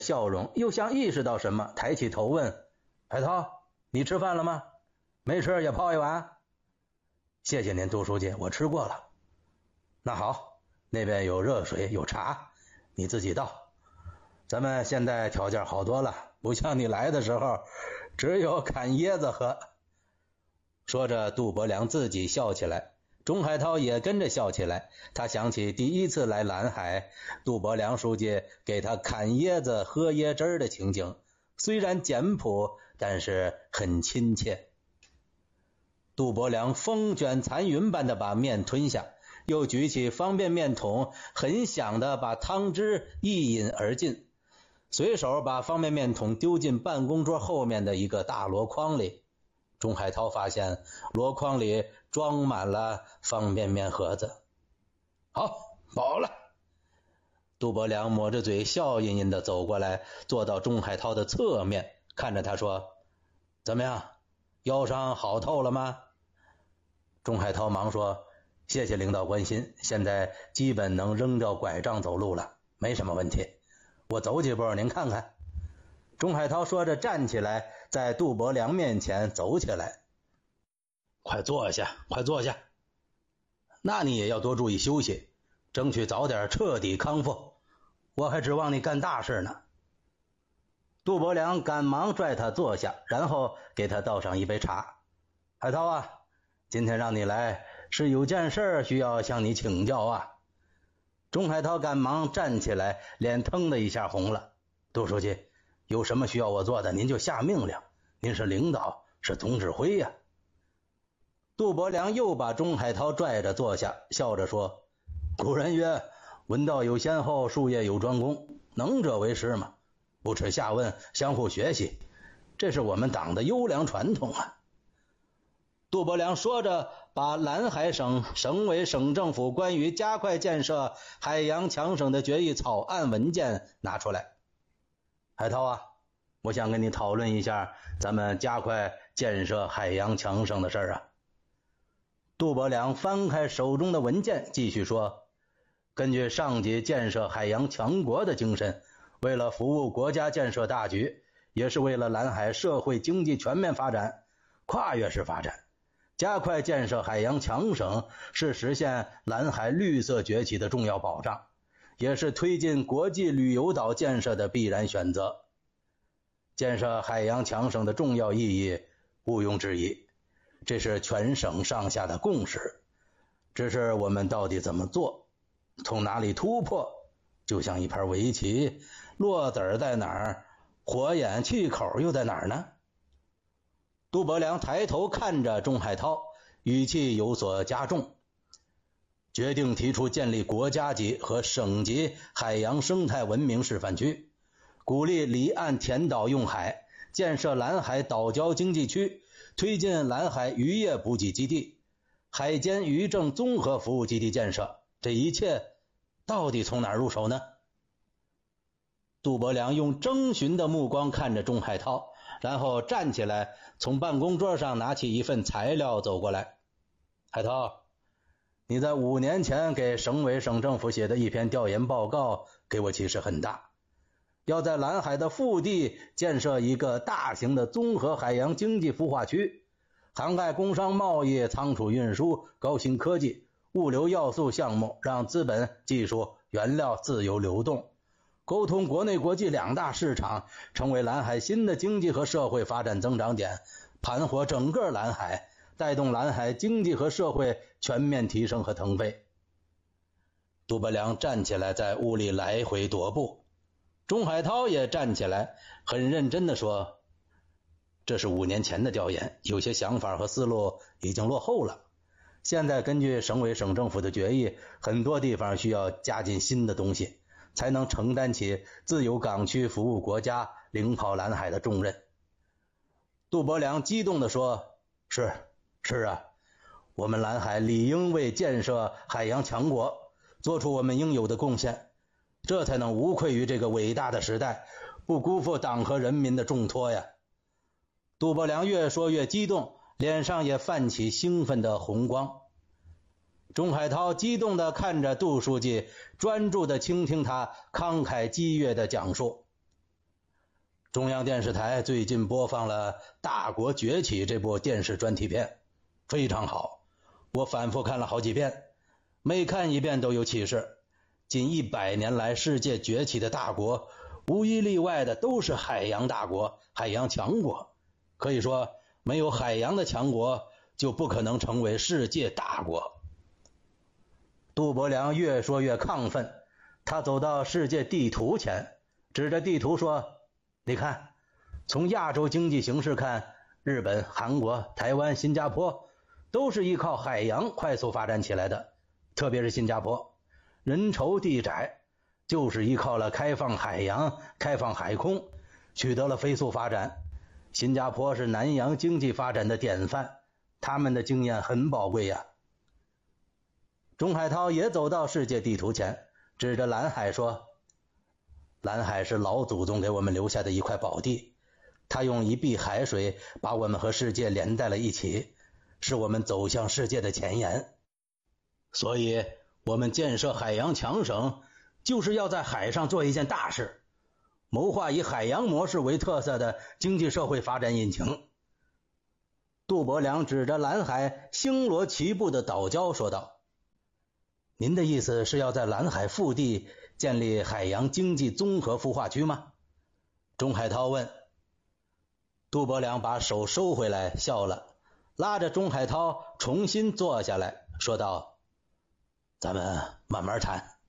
笑容，又像意识到什么，抬起头问：海涛，你吃饭了吗？没吃也泡一碗。谢谢您，杜书记，我吃过了。那好，那边有热水有茶，你自己倒。咱们现在条件好多了，不像你来的时候只有砍椰子喝。说着，杜伯良自己笑起来，钟海涛也跟着笑起来。他想起第一次来蓝海，杜伯良书记给他砍椰子喝椰汁的情景，虽然简朴，但是很亲切。杜伯良风卷残云般的把面吞下，又举起方便面桶，很响的把汤汁一饮而尽，随手把方便面桶丢进办公桌后面的一个大箩筐里。钟海涛发现箩筐里装满了方便面盒子。好，饱了。杜伯良抹着嘴笑吟吟地走过来，坐到钟海涛的侧面，看着他说：怎么样，腰伤好透了吗？钟海涛忙说：谢谢领导关心，现在基本能扔掉拐杖走路了，没什么问题，我走几步您看看。钟海涛说着站起来，在杜伯良面前走起来。快坐下，快坐下。那你也要多注意休息，争取早点彻底康复，我还指望你干大事呢。杜伯良赶忙拽他坐下，然后给他倒上一杯茶。海涛啊，今天让你来是有件事需要向你请教啊。钟海涛赶忙站起来，脸腾的一下红了。杜书记，有什么需要我做的您就下命令，您是领导，是总指挥呀。杜伯良又把钟海涛拽着坐下，笑着说：古人曰，文道有先后，术业有专攻，能者为师嘛，不耻下问，相互学习，这是我们党的优良传统啊。杜伯良说着，把蓝海省省委省政府关于加快建设海洋强省的决议草案文件拿出来。海涛啊，我想跟你讨论一下咱们加快建设海洋强省的事啊。杜伯良翻开手中的文件，继续说：根据上级建设海洋强国的精神，为了服务国家建设大局，也是为了蓝海社会经济全面发展、跨越式发展，加快建设海洋强省是实现蓝海绿色崛起的重要保障，也是推进国际旅游岛建设的必然选择。建设海洋强省的重要意义毋庸置疑，这是全省上下的共识，只是我们到底怎么做，从哪里突破，就像一盘围棋，落子在哪儿，火眼气口又在哪儿呢？杜伯良抬头看着钟海涛，语气有所加重。决定提出建立国家级和省级海洋生态文明示范区，鼓励离岸填岛用海，建设蓝海岛礁经济区，推进蓝海渔业补给基地、海监渔政综合服务基地建设，这一切到底从哪儿入手呢？杜伯良用征询的目光看着钟海涛，然后站起来，从办公桌上拿起一份材料走过来。海涛，你在5年前给省委省政府写的一篇调研报告给我启示很大，要在蓝海的腹地建设一个大型的综合海洋经济孵化区，涵盖工商贸易、仓储运输、高新科技、物流要素项目，让资本、技术、原料自由流动，沟通国内国际两大市场，成为蓝海新的经济和社会发展增长点，盘活整个蓝海，带动蓝海经济和社会全面提升和腾飞。杜伯良站起来，在屋里来回踱步。钟海涛也站起来，很认真地说：这是5年前的调研，有些想法和思路已经落后了，现在根据省委省政府的决议，很多地方需要加进新的东西，才能承担起自由港区服务国家、领跑蓝海的重任。杜伯良激动地说：是啊，我们蓝海理应为建设海洋强国做出我们应有的贡献，这才能无愧于这个伟大的时代，不辜负党和人民的重托呀。杜伯良越说越激动，脸上也泛起兴奋的红光。钟海涛激动地看着杜书记，专注地倾听他慷慨激越的讲述。 中央电视台最近播放了《大国崛起》这部电视专题片，非常好，我反复看了好几遍，每看一遍都有启示。近100年来世界崛起的大国，无一例外的都是海洋大国、海洋强国。可以说，没有海洋的强国，就不可能成为世界大国。杜伯良越说越亢奋，他走到世界地图前，指着地图说：“你看，从亚洲经济形势看，日本、韩国、台湾、新加坡都是依靠海洋快速发展起来的，特别是新加坡，人稠地窄，就是依靠了开放海洋、开放海空，取得了飞速发展。新加坡是南洋经济发展的典范，他们的经验很宝贵呀。”钟海涛也走到世界地图前，指着蓝海说：“蓝海是老祖宗给我们留下的一块宝地，他用一碧海水把我们和世界连在了一起，是我们走向世界的前沿。所以我们建设海洋强省，就是要在海上做一件大事，谋划以海洋模式为特色的经济社会发展引擎。”杜伯良指着蓝海星罗棋布的岛礁说道：“您的意思是要在蓝海腹地建立海洋经济综合孵化区吗？”钟海涛问。杜伯良把手收回来笑了，拉着钟海涛重新坐下来说道：“咱们慢慢谈。”